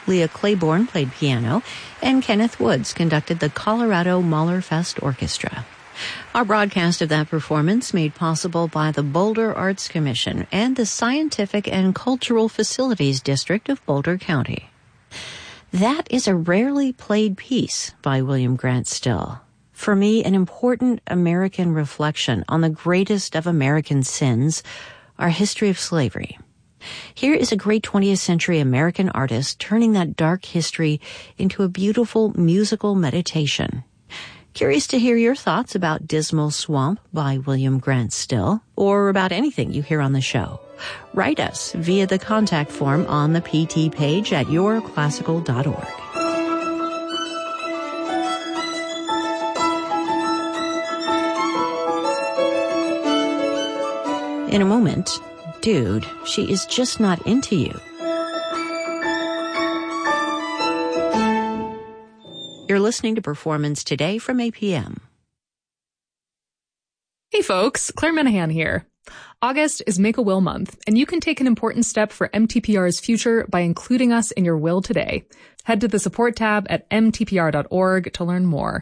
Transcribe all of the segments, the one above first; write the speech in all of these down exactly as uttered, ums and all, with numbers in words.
Leah Claiborne played piano, and Kenneth Woods conducted the Colorado Mahlerfest Orchestra. Our broadcast of that performance made possible by the Boulder Arts Commission and the Scientific and Cultural Facilities District of Boulder County. That is a rarely played piece by William Grant Still. For me, an important American reflection on the greatest of American sins, our history of slavery. Here is a great twentieth century American artist turning that dark history into a beautiful musical meditation. Curious to hear your thoughts about Dismal Swamp by William Grant Still, or about anything you hear on the show. Write us via the contact form on the P T page at your classical dot org. In a moment, dude, she is just not into you. You're listening to Performance Today from A P M. Hey folks, Claire Menahan here. August is Make-A-Will month, and you can take an important step for M T P R's future by including us in your will today. Head to the support tab at m t p r dot org to learn more.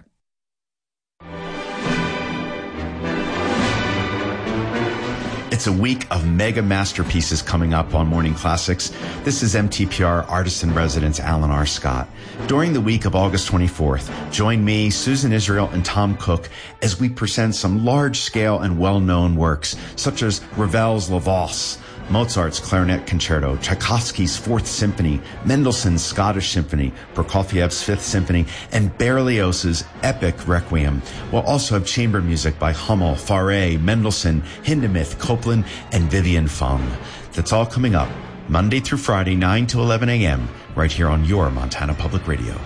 It's a week of mega masterpieces coming up on Morning Classics. This is M T P R Artist-in-Residence Alan R. Scott. During the week of August twenty-fourth, join me, Susan Israel, and Tom Cook as we present some large-scale and well-known works, such as Ravel's La Valse, Mozart's Clarinet Concerto, Tchaikovsky's Fourth Symphony, Mendelssohn's Scottish Symphony, Prokofiev's Fifth Symphony, and Berlioz's Epic Requiem. We'll also have chamber music by Hummel, Fauré, Mendelssohn, Hindemith, Copland, and Vivian Fung. That's all coming up Monday through Friday, nine to eleven a.m., right here on your Montana Public Radio.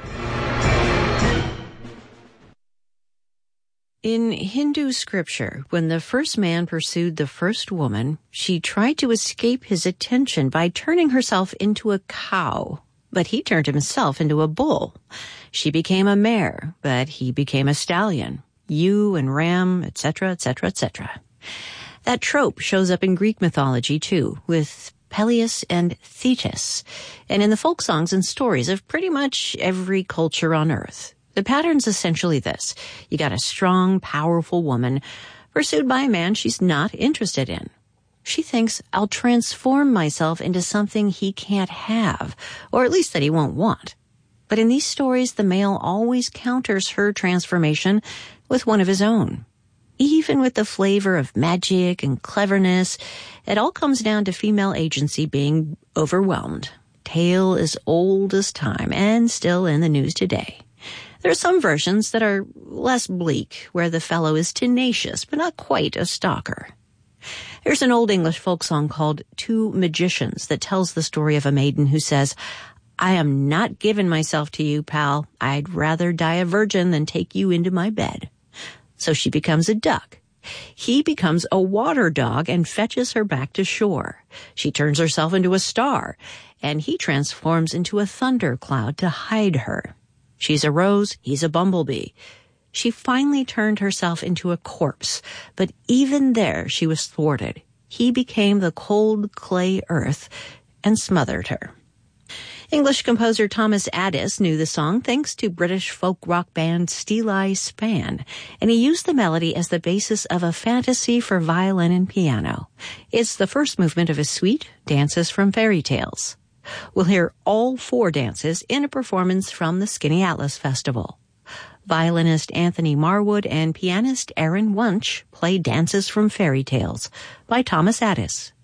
In Hindu scripture, when the first man pursued the first woman, she tried to escape his attention by turning herself into a cow, but he turned himself into a bull. She became a mare, but he became a stallion. Ewe and ram, et cetera, et cetera, et cetera. That trope shows up in Greek mythology, too, with Peleus and Thetis, and in the folk songs and stories of pretty much every culture on Earth. The pattern's essentially this. You got a strong, powerful woman pursued by a man she's not interested in. She thinks, I'll transform myself into something he can't have, or at least that he won't want. But in these stories, the male always counters her transformation with one of his own. Even with the flavor of magic and cleverness, it all comes down to female agency being overwhelmed. Tale as old as time and still in the news today. There are some versions that are less bleak, where the fellow is tenacious, but not quite a stalker. There's an old English folk song called Two Magicians that tells the story of a maiden who says, I am not giving myself to you, pal. I'd rather die a virgin than take you into my bed. So she becomes a duck. He becomes a water dog and fetches her back to shore. She turns herself into a star, and he transforms into a thundercloud to hide her. She's a rose, he's a bumblebee. She finally turned herself into a corpse, but even there she was thwarted. He became the cold clay earth and smothered her. English composer Thomas Addis knew the song thanks to British folk rock band Steeleye Span, and he used the melody as the basis of a fantasy for violin and piano. It's the first movement of his suite, Dances from Fairy Tales. We'll hear all four dances in a performance from the Skinny Atlas Festival. Violinist Anthony Marwood and pianist Aaron Wunsch play Dances from Fairy Tales by Thomas Addis.